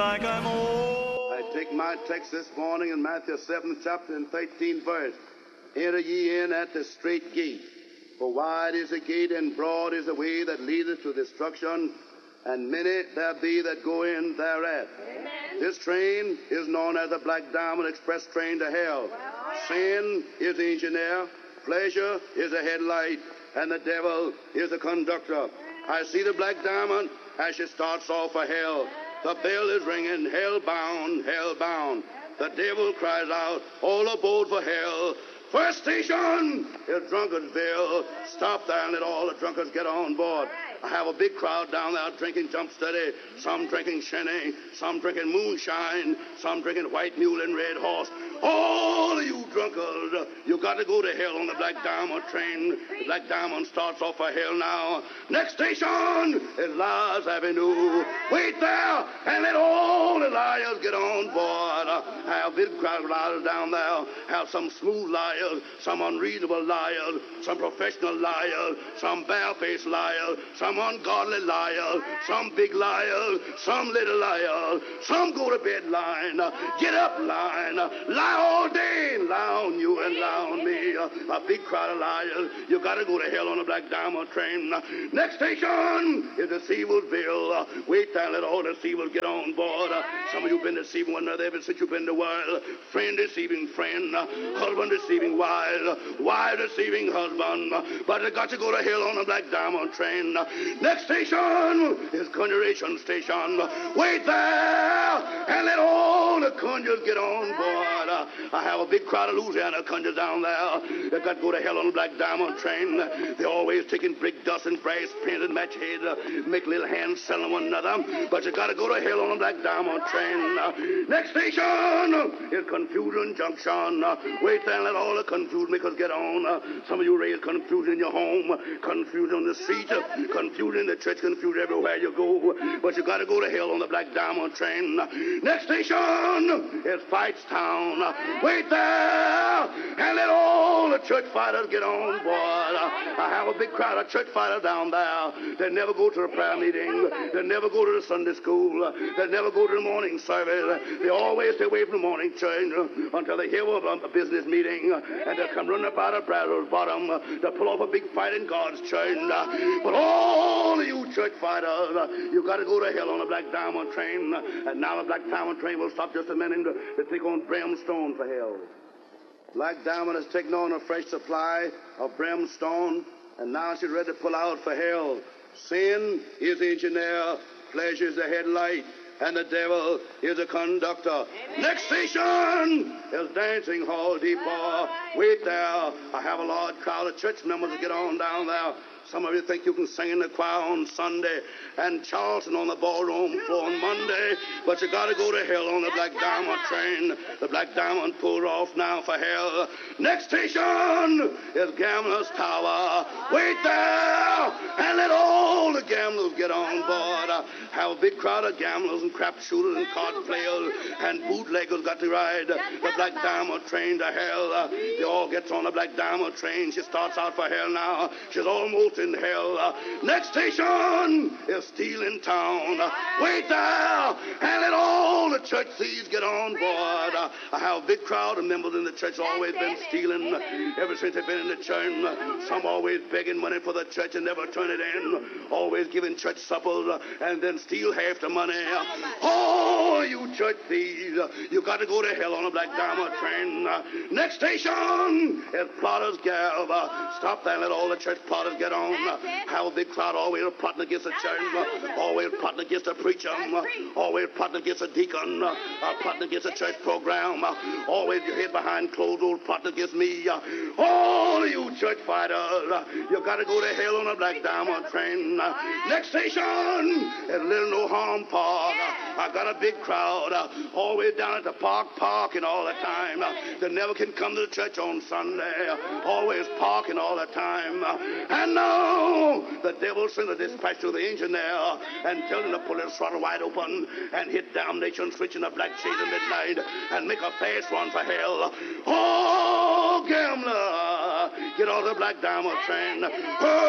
like I'm old. I take my text this morning in Matthew 7th chapter and 13th verse. Enter ye in at the straight gate. For wide is the gate and broad is the way that leadeth to destruction, and many there be that go in thereat. Amen. This train is known as the Black Diamond Express train to hell. Sin is the engineer, pleasure is the headlight, and the devil is the conductor. I see the Black Diamond as she starts off for hell. The bell is ringing, hell bound, hell bound. The devil cries out, all aboard for hell. First station is Drunkardsville. Stop there and let all the drunkards get on board. I have a big crowd down there drinking Jump Steady, some drinking Shenny, some drinking Moonshine, some drinking White Mule and Red Horse. All of you drunkards, you got to go to hell on the Black Diamond train. The Black Diamond starts off for hell now. Next station is Liars Avenue. Wait there and let all the liars get on board. I have a big crowd of liars down there. Have some smooth liars, some unreasonable liars, some professional liars, some barefaced liars, some ungodly liars, some big liars, some little liars, some go to bed lying, get up lying, lie all day and lie on you and lie on me. A big crowd of liars. You got to go to hell on a Black Diamond train. Next station is Deceivabsville. Wait there and let all deceivers get on board. Some of you been deceiving one another ever since you've been in the world. Friend deceiving friend, husband deceiving wife, wife deceiving husband. But you got to go to hell on a Black Diamond train. Next station is Conjuration Station. Wait there and let all the conjures get on board. I have a big crowd of Louisiana conjures down there. They got to go to hell on a Black Diamond train. They're always taking brick dust and brass pins and match heads, make little hands selling one another. But you got to go to hell on a Black Diamond train. Next station is Confusion Junction. Wait there and let all the confused makers get on. Some of you raise confusion in your home, confusion on the street, confusion in the church, confusion everywhere you go. But you got to go to hell on the Black Diamond train. Next station is Fightstown. Wait there and let all the church fighters get on board. I have a big crowd of church fighters down there. They never go to a prayer meeting. They never go to the Sunday school. They never go to the morning service. They always stay away from the morning church until they hear of a business meeting, and they come running up out of Bradley's bottom to pull off a big fight in God's church. But all of you church fighters, you got to go to hell on a Black Diamond train. And now the Black Diamond train will stop just a minute to take on brimstone for hell. Black Diamond has taken on a fresh supply of brimstone, and now she's ready to pull out for hell. Sin is the engineer, pleasure is the headlight, and the devil is the conductor. Amen. Next station is Dancing Hall Depot. Wait there. I have a large crowd of church members to get on down there. Some of you think you can sing in the choir on Sunday and Charleston on the ballroom floor on Monday, but you got to go to hell on the Black Diamond train. The Black Diamond pulled off now for hell. Next station is Gambler's Tower. Wait there and let all the gamblers get on board. Have a big crowd of gamblers and crap shooters and card players and bootleggers got to ride the Black Diamond train to hell. They all gets on the Black Diamond train. She starts out for hell now. She's almost in hell. Next station is Steel in Town. Wait there and let all the church thieves get on board. I have a big crowd of members in the church, always been stealing ever since they've been in the church. Some always begging money for the church and never turn it in. Always giving church suppers and then steal half the money. Oh, you church thieves, you got to go to hell on a Black Diamond train. Next station is Plotter's Gap. Stop there and let all the church plotters get on. Have a big crowd always plotting against the church, always plotting against the preacher, always plotting against the deacon, plotting against the church program, always your head behind closed doors plotting against me. All you church fighters, you got to go to hell on a Black Diamond train. Next station is Little No Harm Park. I got a big crowd always down at the park parking all the time. They never can come to the church on Sunday, always parking all the time. And now the devil sent a dispatch to the engineer and tell him to pull his throttle wide open and hit damnation switch in the black shades of midnight and make a fast run for hell. Oh, gambler, get on the Black Diamond train.